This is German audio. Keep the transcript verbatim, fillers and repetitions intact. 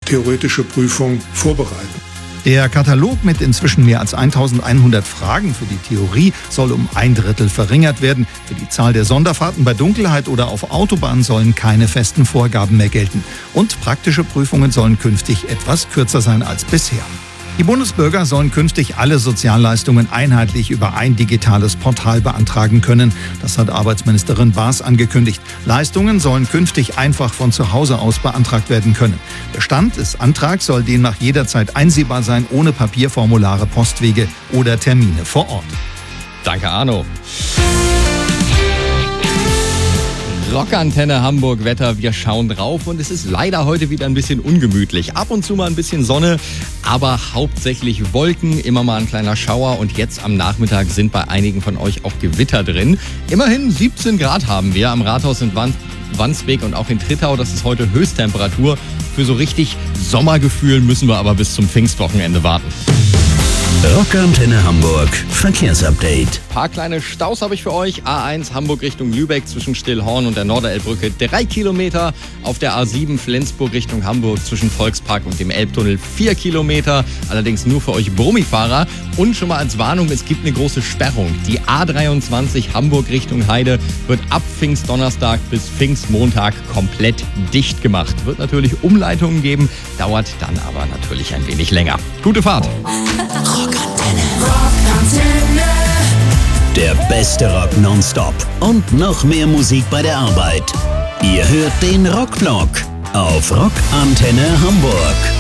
theoretische Prüfung vorbereiten. Der Katalog mit inzwischen mehr als eintausendeinhundert Fragen für die Theorie soll um ein Drittel verringert werden. Für die Zahl der Sonderfahrten bei Dunkelheit oder auf Autobahn sollen keine festen Vorgaben mehr gelten. Und praktische Prüfungen sollen künftig etwas kürzer sein als bisher. Die Bundesbürger sollen künftig alle Sozialleistungen einheitlich über ein digitales Portal beantragen können. Das hat Arbeitsministerin Baas angekündigt. Leistungen sollen künftig einfach von zu Hause aus beantragt werden können. Der Stand des Antrags soll demnach jederzeit einsehbar sein, ohne Papierformulare, Postwege oder Termine vor Ort. Danke, Arno. Rockantenne Hamburg Wetter, wir schauen drauf und es ist leider heute wieder ein bisschen ungemütlich. Ab und zu mal ein bisschen Sonne, aber hauptsächlich Wolken, immer mal ein kleiner Schauer und jetzt am Nachmittag sind bei einigen von euch auch Gewitter drin. Immerhin siebzehn Grad haben wir am Rathaus in Wann- Wandsbek und auch in Trittau. Das ist heute Höchsttemperatur. Für so richtig Sommergefühl müssen wir aber bis zum Pfingstwochenende warten. Rockantenne Hamburg Verkehrsupdate. Ein paar kleine Staus habe ich für euch. A eins Hamburg Richtung Lübeck zwischen Stillhorn und der Norderelbbrücke drei Kilometer. Auf der A sieben Flensburg Richtung Hamburg zwischen Volkspark und dem Elbtunnel vier Kilometer. Allerdings nur für euch Brummifahrer. Und schon mal als Warnung, es gibt eine große Sperrung. Die A dreiundzwanzig Hamburg Richtung Heide wird ab Pfingstdonnerstag bis Pfingstmontag komplett dicht gemacht. Wird natürlich Umleitungen geben, dauert dann aber natürlich ein wenig länger. Gute Fahrt! Rockantenne. Der beste Rock nonstop und noch mehr Musik bei der Arbeit. Ihr hört den Rockblock auf Rockantenne Hamburg.